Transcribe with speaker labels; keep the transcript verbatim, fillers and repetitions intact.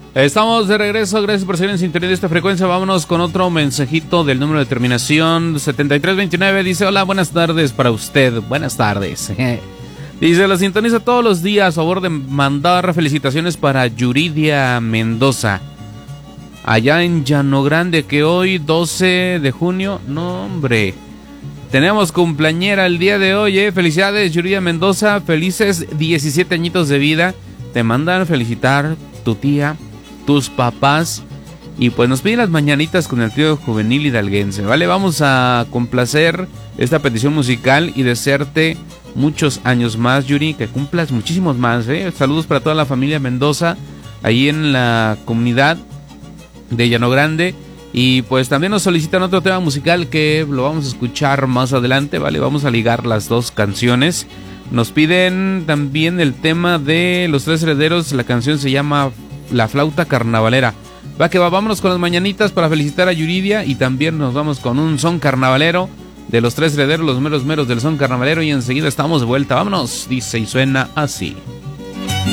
Speaker 1: Estamos de regreso, gracias por seguir en sintonía de esta frecuencia. Vámonos con otro mensajito del número de terminación setenta y tres veintinueve. Dice, hola, buenas tardes para usted. Buenas tardes. Dice, la sintoniza todos los días. A favor de mandar felicitaciones para Yuridia Mendoza, allá en Llano Grande, que hoy doce de junio, no hombre, tenemos cumpleañera el día de hoy, ¿eh? Felicidades, Yuridia Mendoza, felices diecisiete añitos de vida. Te mandan felicitar tu tía, tus papás, y pues nos piden las mañanitas con el trío juvenil hidalguense, ¿vale? Vamos a complacer esta petición musical y desearte muchos años más, Yuri, que cumplas muchísimos más, ¿eh? Saludos para toda la familia Mendoza, ahí en la comunidad de Llano Grande. Y pues también nos solicitan otro tema musical que lo vamos a escuchar más adelante, ¿vale? Vamos a ligar las dos canciones. Nos piden también el tema de Los Tres Herederos, la canción se llama La Flauta Carnavalera. Va que va, vámonos con las mañanitas para felicitar a Yuridia, y también nos vamos con un son carnavalero de Los Tres Herederos, los meros meros del son carnavalero, y enseguida estamos de vuelta. Vámonos, dice y suena así.